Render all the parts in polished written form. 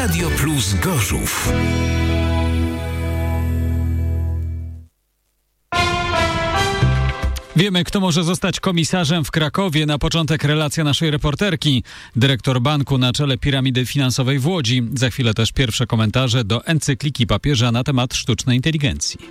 Radio Plus Gorzów. Wiemy, kto może zostać komisarzem w Krakowie. Na początek relacja naszej reporterki. Dyrektor banku na czele piramidy finansowej w Łodzi. Za chwilę też pierwsze komentarze do encykliki papieża na temat sztucznej inteligencji.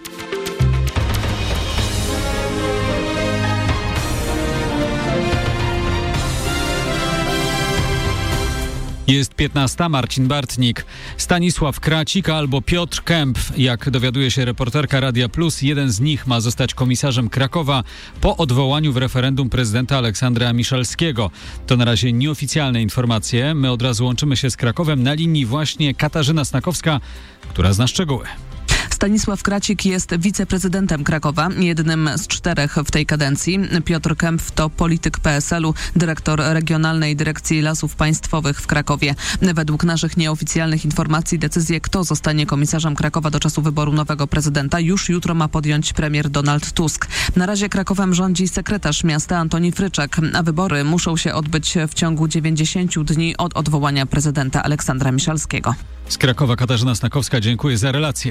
Jest 15, Marcin Bartnik. Stanisław Kracik albo Piotr Kempf. Jak dowiaduje się reporterka Radia Plus, jeden z nich ma zostać komisarzem Krakowa po odwołaniu w referendum prezydenta Aleksandra Miszalskiego. To na razie nieoficjalne informacje. My od razu łączymy się z Krakowem. Na linii właśnie Katarzyna Snakowska, która zna szczegóły. Stanisław Kracik jest wiceprezydentem Krakowa, jednym z 4 w tej kadencji. Piotr Kempf to polityk PSL-u, dyrektor Regionalnej Dyrekcji Lasów Państwowych w Krakowie. Według naszych nieoficjalnych informacji decyzję, kto zostanie komisarzem Krakowa do czasu wyboru nowego prezydenta, już jutro ma podjąć premier Donald Tusk. Na razie Krakowem rządzi sekretarz miasta Antoni Fryczek, a wybory muszą się odbyć w ciągu 90 dni od odwołania prezydenta Aleksandra Miszalskiego. Z Krakowa Katarzyna Snakowska, dziękuję za relację.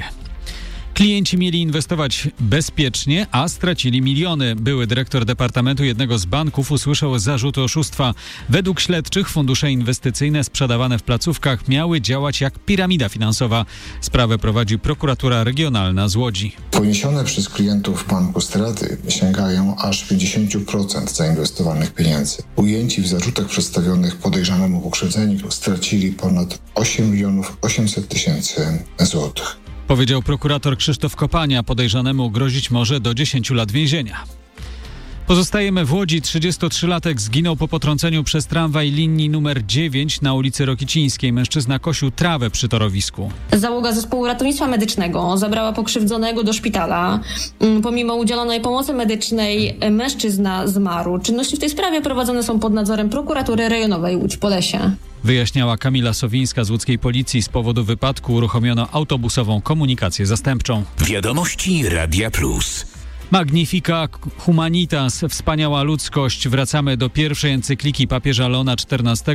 Klienci mieli inwestować bezpiecznie, a stracili miliony. Były dyrektor departamentu jednego z banków usłyszał zarzuty oszustwa. Według śledczych fundusze inwestycyjne sprzedawane w placówkach miały działać jak piramida finansowa. Sprawę prowadzi prokuratura regionalna z Łodzi. Poniesione przez klientów banku straty sięgają aż 50% zainwestowanych pieniędzy. Ujęci w zarzutach przedstawionych podejrzanemu pokrzywdzeniu stracili ponad 8 800 000 złotych. Powiedział prokurator Krzysztof Kopania. Podejrzanemu grozić może do 10 lat więzienia. Pozostajemy w Łodzi. 33-latek zginął po potrąceniu przez tramwaj linii numer 9 na ulicy Rokicińskiej. Mężczyzna kosił trawę przy torowisku. Załoga zespołu ratownictwa medycznego zabrała pokrzywdzonego do szpitala. Pomimo udzielonej pomocy medycznej mężczyzna zmarł. Czynności w tej sprawie prowadzone są pod nadzorem prokuratury rejonowej Łódź-Polesie. Wyjaśniała Kamila Sowińska z łódzkiej policji. Z powodu wypadku uruchomiono autobusową komunikację zastępczą. Wiadomości Radia Plus. Magnifica Humanitas, wspaniała ludzkość. Wracamy do pierwszej encykliki papieża Leona XIV,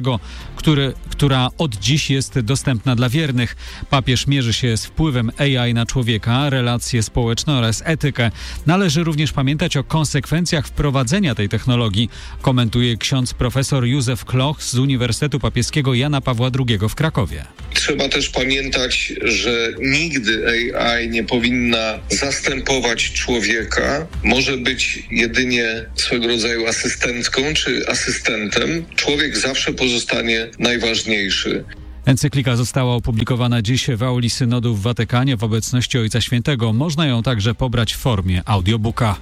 która od dziś jest dostępna dla wiernych. Papież mierzy się z wpływem AI na człowieka, relacje społeczne oraz etykę. Należy również pamiętać o konsekwencjach wprowadzenia tej technologii, komentuje ksiądz profesor Józef Kloch z Uniwersytetu Papieskiego Jana Pawła II w Krakowie. Trzeba też pamiętać, że nigdy AI nie powinna zastępować człowieka. Może być jedynie swego rodzaju asystentką czy asystentem. Człowiek zawsze pozostanie najważniejszy. Encyklika została opublikowana dziś w auli synodu w Watykanie w obecności Ojca Świętego. Można ją także pobrać w formie audiobooka.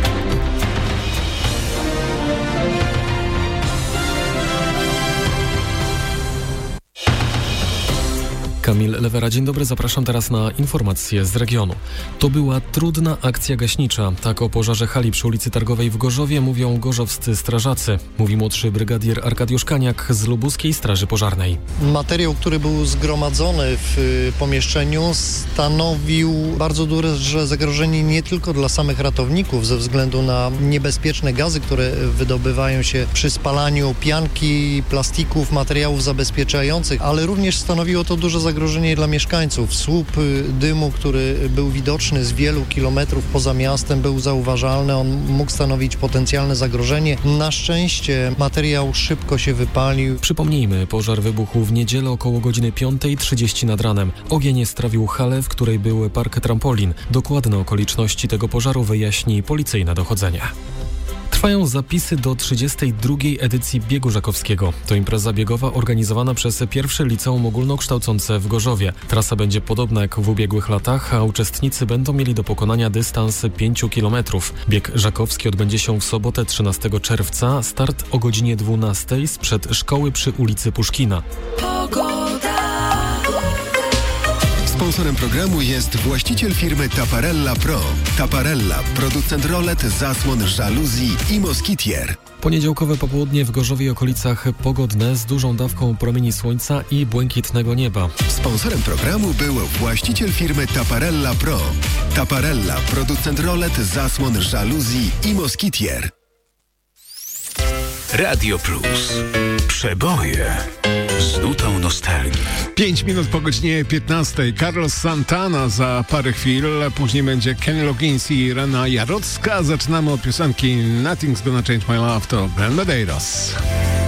Kamil Lewera, dzień dobry, zapraszam teraz na informacje z regionu. To była trudna akcja gaśnicza. Tak o pożarze hali przy ulicy Targowej w Gorzowie mówią gorzowscy strażacy. Mówi młodszy brygadier Arkadiusz Kaniak z Lubuskiej Straży Pożarnej. Materiał, który był zgromadzony w pomieszczeniu, stanowił bardzo duże zagrożenie nie tylko dla samych ratowników ze względu na niebezpieczne gazy, które wydobywają się przy spalaniu pianki, plastików, materiałów zabezpieczających, ale również stanowiło to duże zagrożenie dla mieszkańców. Słup dymu, który był widoczny z wielu kilometrów poza miastem, był zauważalny. On mógł stanowić potencjalne zagrożenie. Na szczęście materiał szybko się wypalił. Przypomnijmy, pożar wybuchł w niedzielę około godziny 5:30 nad ranem. Ogień strawił halę, w której był park trampolin. Dokładne okoliczności tego pożaru wyjaśni policyjne dochodzenie. Trwają zapisy do 32. edycji Biegu Żakowskiego. To impreza biegowa organizowana przez pierwsze liceum ogólnokształcące w Gorzowie. Trasa będzie podobna jak w ubiegłych latach, a uczestnicy będą mieli do pokonania dystans 5 km. Bieg Żakowski odbędzie się w sobotę 13 czerwca. Start o godzinie 12 sprzed szkoły przy ulicy Puszkina. Sponsorem programu jest właściciel firmy Taparella Pro. Taparella, producent rolet, zasłon, żaluzji i moskitier. Poniedziałkowe popołudnie w Gorzowie i okolicach pogodne z dużą dawką promieni słońca i błękitnego nieba. Sponsorem programu był właściciel firmy Taparella Pro. Taparella, producent rolet, zasłon, żaluzji i moskitier. Radio Plus. Przeboje. z nutą nostalgii. 5 minut po godzinie 15. Carlos Santana za parę chwil. Później będzie Kenny Loggins i Irena Jarocka. Zaczynamy od piosenki Nothing's Gonna Change My Love. To Ben Medeiros.